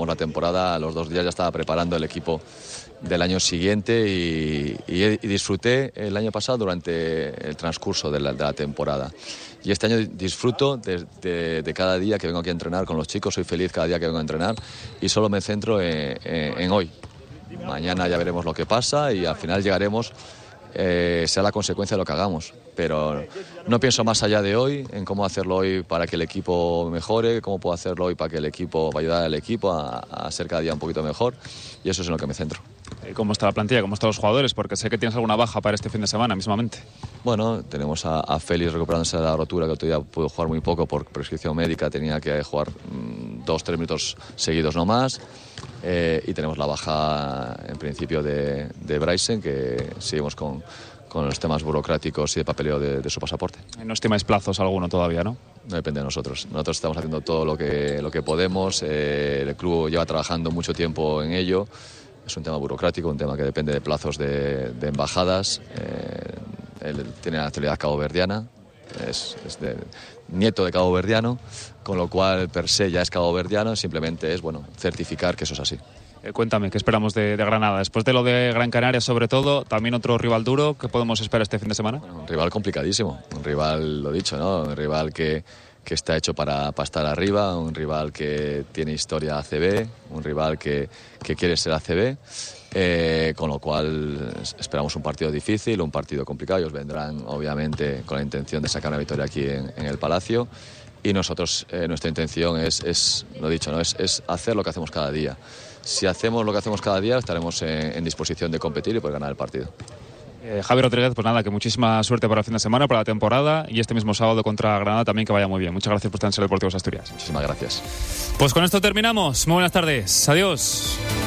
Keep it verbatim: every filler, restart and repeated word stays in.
la temporada, a los dos días ya estaba preparando el equipo del año siguiente y, y, y disfruté el año pasado durante el transcurso de la, de la temporada. Y este año disfruto de, de, de cada día que vengo aquí a entrenar con los chicos, soy feliz cada día que vengo a entrenar y solo me centro en, en, en hoy. Mañana ya veremos lo que pasa y al final llegaremos, eh, sea la consecuencia de lo que hagamos. Pero no pienso más allá de hoy, en cómo hacerlo hoy para que el equipo mejore, cómo puedo hacerlo hoy para que el equipo, para ayudar al equipo a, a ser cada día un poquito mejor, y eso es en lo que me centro. ¿Cómo está la plantilla? ¿Cómo están los jugadores? Porque sé que tienes alguna baja para este fin de semana mismamente. Bueno, tenemos a, a Félix recuperándose de la rotura, que otro día pudo jugar muy poco por prescripción médica, tenía que jugar mmm, dos, tres minutos seguidos no más. Eh, y tenemos la baja en principio de, de Bryson, que seguimos con, con los temas burocráticos y de papeleo de, de su pasaporte. No estimáis plazos alguno todavía, ¿no? No depende de nosotros. Nosotros estamos haciendo todo lo que, lo que podemos. Eh, el club lleva trabajando mucho tiempo en ello. Es un tema burocrático, un tema que depende de plazos de, de embajadas. Eh, él tiene nacionalidad caboverdiana, es, es de, nieto de caboverdiano, con lo cual per se ya es caboverdiano, simplemente es bueno certificar que eso es así. Eh, cuéntame, ¿qué esperamos de, de Granada? Después de lo de Gran Canaria, sobre todo, también otro rival duro, ¿qué podemos esperar este fin de semana? Bueno, un rival complicadísimo, un rival, lo dicho, ¿no? Un rival que, que está hecho para, para estar arriba, un rival que tiene historia A C B, un rival que, que quiere ser A C B, eh, con lo cual esperamos un partido difícil, un partido complicado. Ellos vendrán, obviamente, con la intención de sacar una victoria aquí en, en el Palacio. Y nosotros, eh, nuestra intención es, es lo dicho, ¿no? es, es hacer lo que hacemos cada día. Si hacemos lo que hacemos cada día, estaremos en, en disposición de competir y poder ganar el partido. Eh, Javi Rodríguez, pues nada, que muchísima suerte para el fin de semana, para la temporada y este mismo sábado contra Granada también que vaya muy bien. Muchas gracias por estar en Ser Deportivos Asturias. Muchísimas gracias. Pues con esto terminamos. Muy buenas tardes. Adiós.